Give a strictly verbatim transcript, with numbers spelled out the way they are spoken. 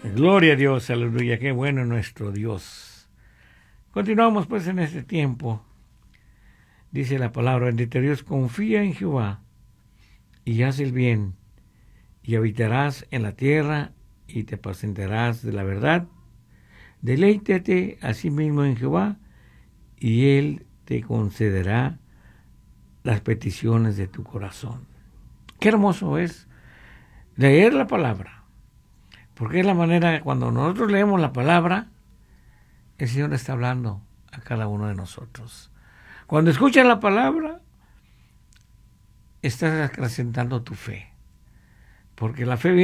Gloria a Dios, aleluya, qué bueno nuestro Dios. Continuamos pues en este tiempo. Dice la palabra, bendito Dios, confía en Jehová y haz el bien, y habitarás en la tierra y te apacentarás de la verdad. Deleítate asimismo en Jehová y Él te concederá las peticiones de tu corazón. Qué hermoso es leer la palabra, porque es la manera, cuando nosotros leemos la palabra, el Señor está hablando a cada uno de nosotros. Cuando escuchas la palabra, estás acrecentando tu fe, porque la fe viene